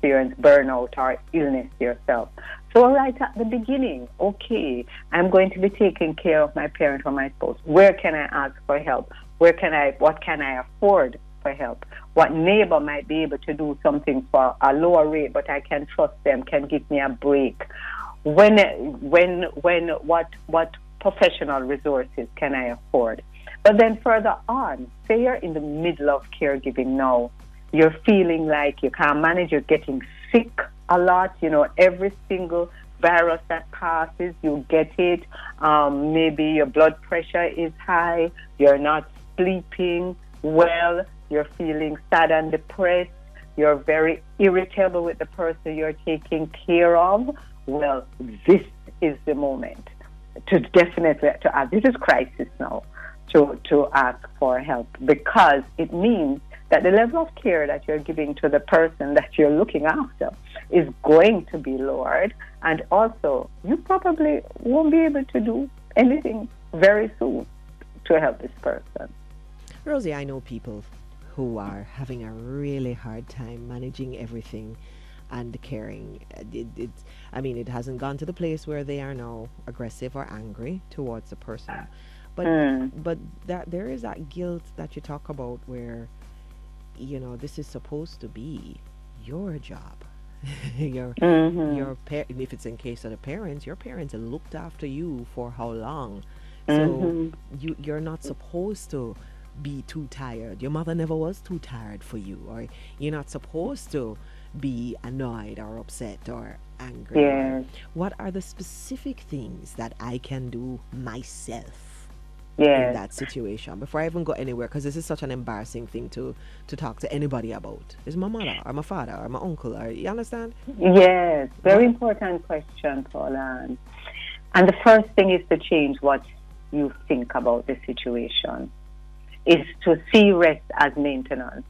experience burnout or illness yourself. So right at the beginning, okay, I'm going to be taking care of my parent or my spouse. Where can I ask for help? What can I afford for help? What neighbor might be able to do something for a lower rate, but I can trust them, can give me a break? What professional resources can I afford? But then further on, say you're in the middle of caregiving now, you're feeling like you can't manage, you're getting sick a lot, every single virus that passes, you get it. Maybe your blood pressure is high, you're not sleeping well, you're feeling sad and depressed, you're very irritable with the person you're taking care of. Well, this is the moment to definitely to ask. This is crisis now, to ask for help, because it means that the level of care that you're giving to the person that you're looking after is going to be lowered, and also you probably won't be able to do anything very soon to help this person. Rosie, I know people who are having a really hard time managing everything and caring. It hasn't gone to the place where they are now aggressive or angry towards the person, but there is that guilt that you talk about where this is supposed to be your job. If it's in case of the parents, your parents have looked after you for how long? So you're not supposed to be too tired. Your mother never was too tired for you, or you're not supposed to be annoyed or upset or angry. Yes. What are the specific things that I can do myself in that situation before I even go anywhere? Because this is such an embarrassing thing to talk to anybody about. Is my mother or my father or my uncle, or you understand? Yes, very important question, Paula. And the first thing is to change what you think about the situation. Is to see rest as maintenance.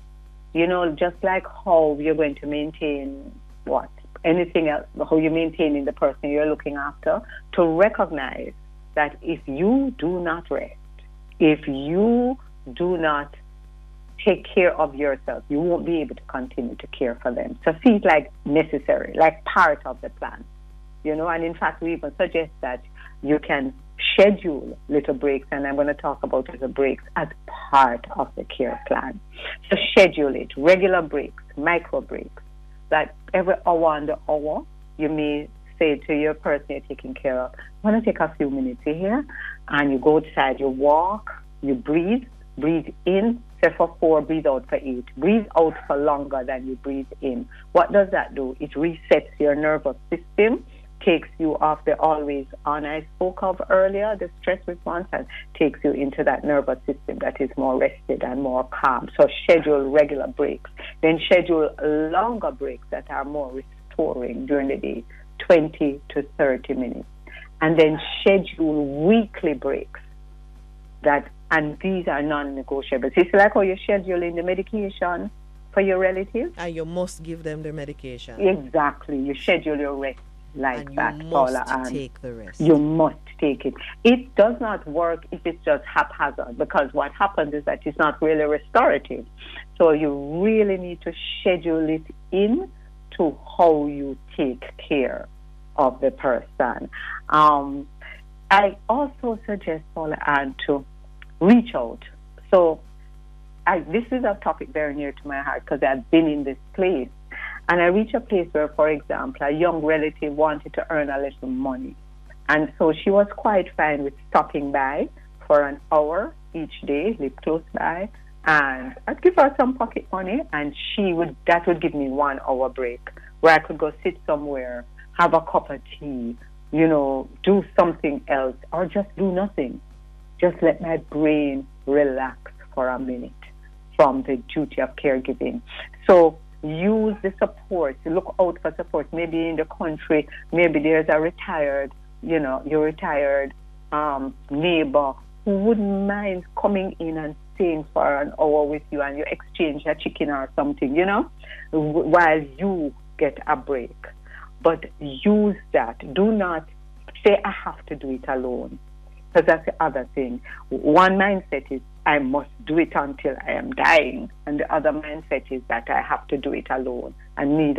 Just like how you're going to maintain anything else, how you're maintaining the person you're looking after, to recognize that if you do not rest, if you do not take care of yourself, you won't be able to continue to care for them. So see it like necessary, like part of the plan. And in fact, we even suggest that you can schedule little breaks, and I'm going to talk about little breaks as part of the care plan. So schedule it, regular breaks, micro breaks, that every hour on the hour, you may say to your person you're taking care of, I want to take a few minutes here, and you go outside, you walk, you breathe in, say for 4, breathe out for 8, breathe out for longer than you breathe in. What does that do? It resets your nervous system, takes you off the always on I spoke of earlier, the stress response, and takes you into that nervous system that is more rested and more calm. So schedule regular breaks. Then schedule longer breaks that are more restoring during the day, 20 to 30 minutes. And then schedule weekly breaks. And these are non-negotiable. It's like how you're scheduling the medication for your relatives. And you must give them the medication. Exactly. You schedule your rest like and that, you Paula. must take the rest. You must take it. It does not work if it's just haphazard, because what happens is that it's not really restorative. So you really need to schedule it in to how you take care of the person. I also suggest, Paula, Ann, to reach out. So this is a topic very near to my heart because I've been in this place. And I reached a place where, for example, a young relative wanted to earn a little money. And so she was quite fine with stopping by for an hour each day, live close by, and I'd give her some pocket money, and that would give me 1 hour break where I could go sit somewhere, have a cup of tea, do something else, or just do nothing. Just let my brain relax for a minute from the duty of caregiving. So use the support, look out for support. Maybe in the country, maybe there's a retired, your retired neighbor who wouldn't mind coming in and staying for an hour with you, and you exchange a chicken or something, while you get a break. But use that. Do not say, I have to do it alone. Because that's the other thing. One mindset is, I must do it until I am dying. And the other mindset is that I have to do it alone. And neither